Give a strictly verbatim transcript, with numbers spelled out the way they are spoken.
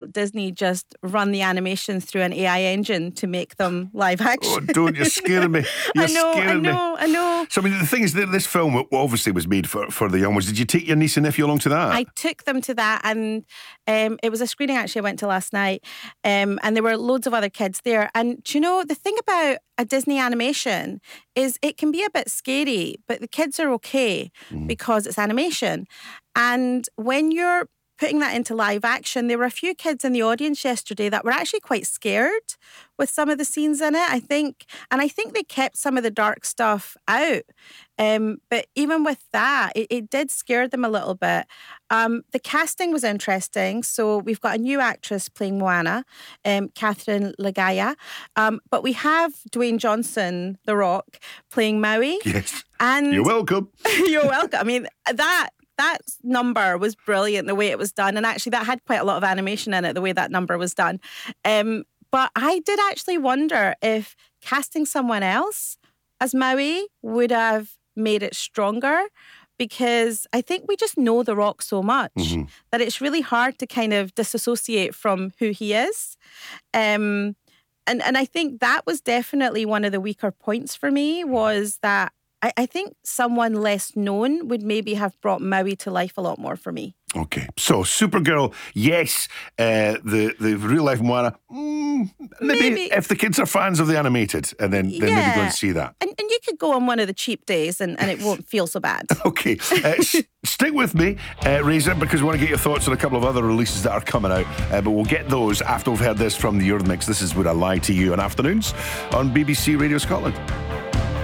Disney just run the animation through an A I engine to make them live action. Oh, don't, you're scaring me. You're I know, scaring I know, me. I know. So, I mean, the thing is that this film obviously was made for, for the young ones. Did you take your niece and nephew along to that? I took them to that, and um, it was a screening actually I went to last night, um, and there were loads of other kids there. And do you know, the thing about a Disney animation is it can be a bit scary, but the kids are okay mm. because it's animation. And when you're putting that into live action, there were a few kids in the audience yesterday that were actually quite scared with some of the scenes in it, I think. And I think they kept some of the dark stuff out. Um, but even with that, it, it did scare them a little bit. Um, the casting was interesting. So we've got a new actress playing Moana, um, Catherine Legaya. Um, but we have Dwayne Johnson, The Rock, playing Maui. Yes. And you're welcome. You're welcome. I mean, that... That number was brilliant, the way it was done. And actually, that had quite a lot of animation in it, the way that number was done. Um, but I did actually wonder if casting someone else as Maui would have made it stronger, because I think we just know The Rock so much mm-hmm. that it's really hard to kind of disassociate from who he is. Um, and, and I think that was definitely one of the weaker points for me, was that I, I think someone less known would maybe have brought Maui to life a lot more for me. Okay, so Supergirl, yes. Uh, the the real life Moana, mm, maybe, maybe if the kids are fans of the animated, and then, then yeah. maybe go and see that. And, and you could go on one of the cheap days, and, and it won't feel so bad. Okay, uh, s- stick with me, uh, Razor, because we want to get your thoughts on a couple of other releases that are coming out. Uh, but we'll get those after we've heard this from the Eurodmix. This is Would I Lie to You on afternoons on B B C Radio Scotland.